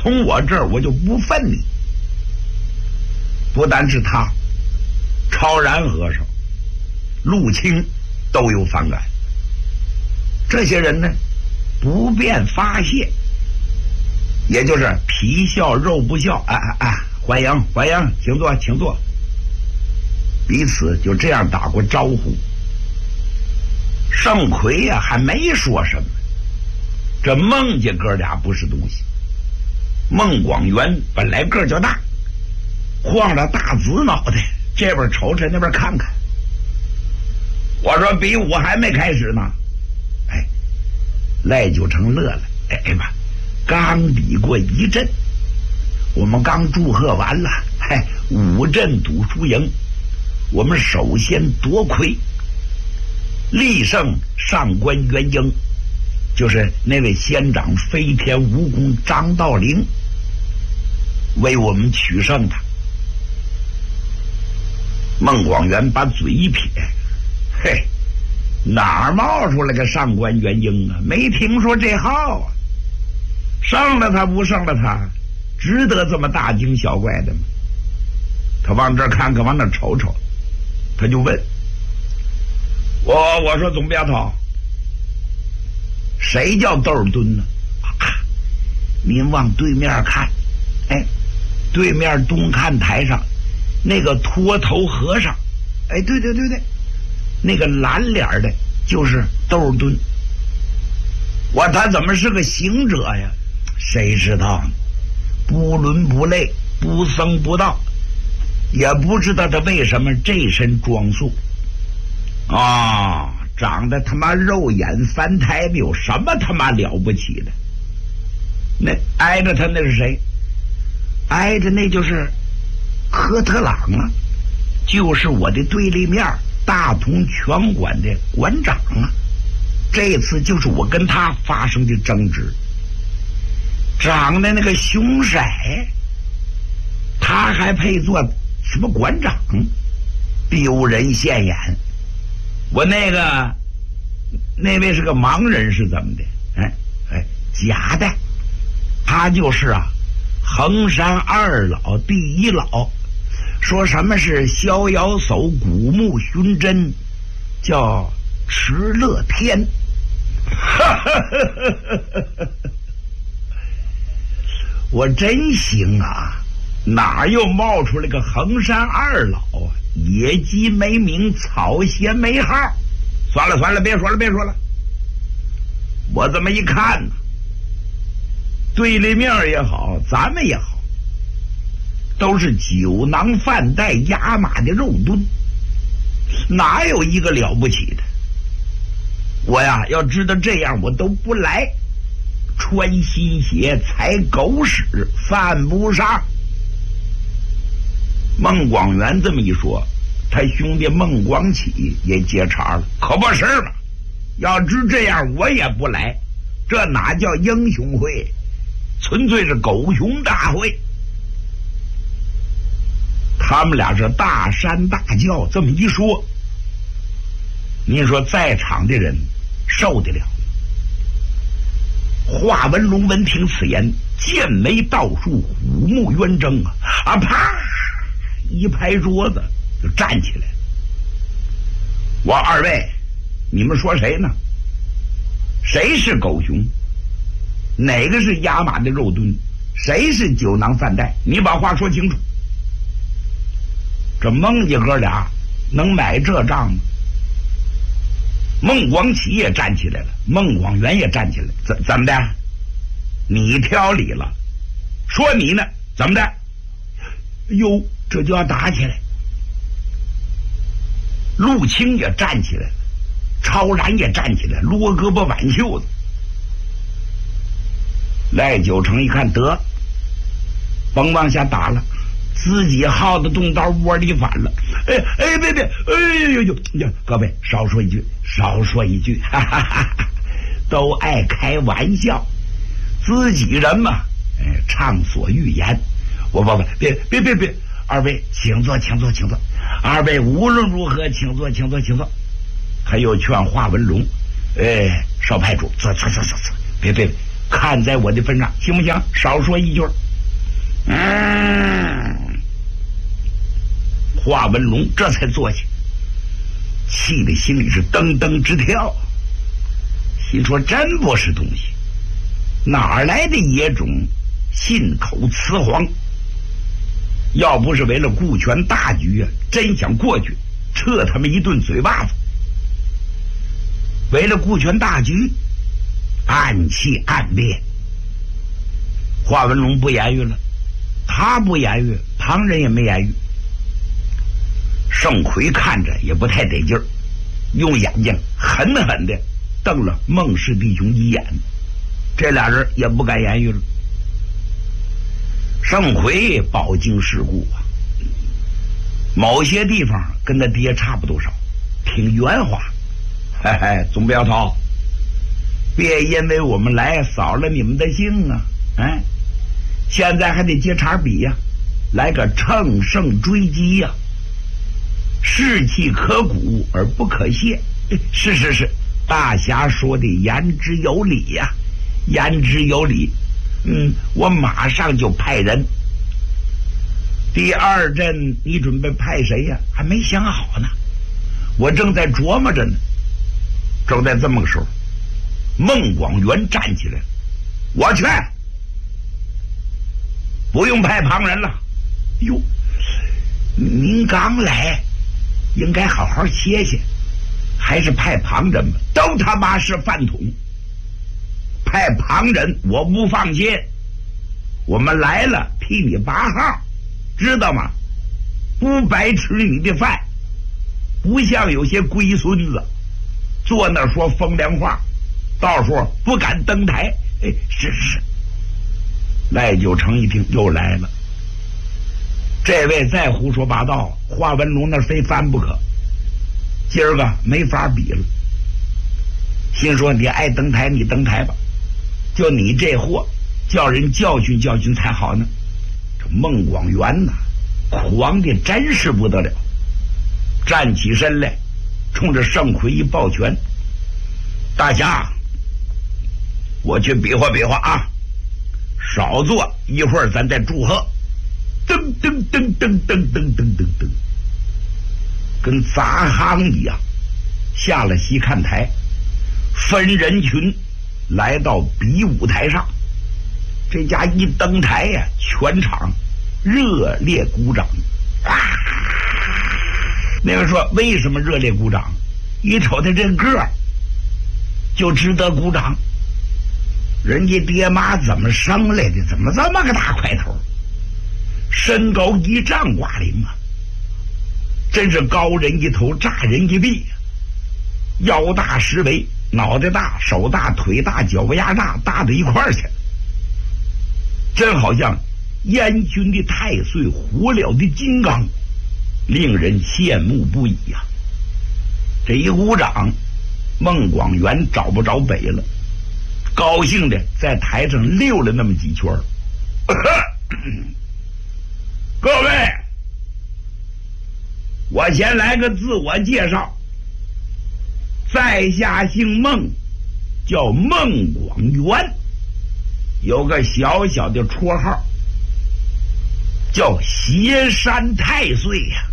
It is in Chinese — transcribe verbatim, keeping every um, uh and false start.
从我这儿我就不分你。不单是他，超然和尚、陆清都有反感。这些人呢，不便发泄，也就是皮笑肉不笑，啊啊啊！欢迎欢迎，请坐请坐。彼此就这样打过招呼。盛奎呀、啊，还没说什么，这孟家哥俩不是东西。孟广元本来个儿就大，晃着大紫脑袋，这边瞅瞅那边看看。我说比武还没开始呢。哎，赖九成乐了。哎哎吧，刚比过一阵，我们刚祝贺完了，嗨，五阵赌输赢，我们首先夺魁，力胜上官元英，就是那位仙长飞天蜈蚣张道陵，为我们取胜的。孟广元把嘴一撇，嘿，哪儿冒出来个上官元英啊？没听说这号啊！胜了他不胜了他，值得这么大惊小怪的吗？他往这儿看看，往那儿瞅瞅，他就问我：“我说总镖头，谁叫窦尔敦呢？”啊，您往对面看，哎，对面东看台上那个秃头和尚，哎，对对对对，那个蓝脸的就是窦尔敦。我他怎么是个行者呀？谁知道呢？不伦不类，不僧不道，也不知道他为什么这身装束啊、哦，长得他妈肉眼翻台，有什么他妈了不起的？那挨着他那是谁？挨着那就是科特朗啊，就是我的对立面大同拳馆的馆长啊。这次就是我跟他发生的争执，长得那个凶色，他还配做什么馆长？丢人现眼！我那个那位是个盲人是怎么的？哎哎，假的，他就是啊，衡山二老第一老，说什么是逍遥叟古木寻真，叫池乐天。我真行啊，哪又冒出来个衡山二老啊？野鸡没名，草鞋没号。算了算了，别说了别说了。我这么一看呢，对立面也好，咱们也好，都是酒囊饭袋压马的肉墩，哪有一个了不起的？我呀，要知道这样，我都不来。穿新鞋，踩狗屎，犯不上。孟广元这么一说，他兄弟孟广启也接茬了，可不是嘛？要知这样，我也不来。这哪叫英雄会，纯粹是狗熊大会。他们俩是大山大叫，这么一说，您说在场的人受得了？华文龙闻听此言，剑眉倒竖，虎目圆睁啊！啊啪！一拍桌子就站起来。我二位，你们说谁呢？谁是狗熊？哪个是压马的肉墩？谁是酒囊饭袋？你把话说清楚。这孟家哥俩能买这账吗？孟广启也站起来了，孟广元也站起来，怎怎么的？你挑理了，说你呢？怎么的？哟，这就要打起来。陆清也站起来了，超然也站起来，撸胳膊挽袖子。赖九成一看得，甭往下打了，自己耗的动刀窝里反了。哎哎，别别，哎呦呦呦！各位少说一句，少说一句，哈哈哈哈，都爱开玩笑，自己人嘛，哎，畅所欲言。我不不，别别别别，二位请坐，请坐，请坐。二位无论如何，请坐，请坐，请坐。他又劝华文龙，哎，少派主，坐坐坐坐坐，别别， 看在我的份上，行不行？少说一句。嗯，华文龙这才坐下，气的心里是噔噔直跳，心说真不是东西，哪儿来的野种，信口雌黄？要不是为了顾全大局啊，真想过去撤他们一顿嘴巴子。为了顾全大局，暗气暗变。华文龙不言语了，他不言语，旁人也没言语。盛奎看着也不太得劲儿，用眼睛狠狠的瞪了孟氏弟兄一眼，这俩人也不敢言语了。盛奎饱经世故啊，某些地方跟他爹差不多少，挺圆滑。嘿嘿，总镖头，别因为我们来扫了你们的兴啊！哎，现在还得接茬比呀、啊，来个乘胜追击呀、啊，士气可鼓而不可泄。是是是，大侠说的言之有理呀、啊，言之有理。嗯，我马上就派人。第二阵你准备派谁呀、啊？还没想好呢，我正在琢磨着呢。正在这么个时候，孟广元站起来了，我去，不用派旁人了。哟，您刚来，应该好好歇歇，还是派旁人吧？都他妈是饭桶，派旁人我不放心。我们来了替你拔号，知道吗？不白吃你的饭，不像有些龟孙子坐那说风凉话，到时候不敢登台。哎，是是。赖九成一听又来了，这位再胡说八道，华文龙那非翻不可，今儿个没法比了。心说你爱登台你登台吧，就你这货，叫人教训教训才好呢。这孟广元呐，狂的真是不得了，站起身来，冲着盛奎一抱拳：“大侠，我去比划比划啊，少坐一会儿，咱再祝贺。”噔噔噔噔噔噔噔噔噔，跟砸夯一样，下了西看台，分人群来到比武台上。这家一登台呀、啊，全场热烈鼓掌。啊！那个说为什么热烈鼓掌？一瞅他这个儿，就值得鼓掌。人家爹妈怎么生来的？怎么这么个大块头？身高一丈挂零啊！真是高人一头，炸人一臂。腰大十围，脑袋大，手大，腿大，脚丫大，大到一块儿去。真好像燕军的太岁，活了的金刚，令人羡慕不已呀、啊！这一鼓掌，孟广元找不着北了，高兴的在台上溜了那么几圈。各位，我先来个自我介绍，在下姓孟，叫孟广元，有个小小的绰号叫斜山太岁呀、啊。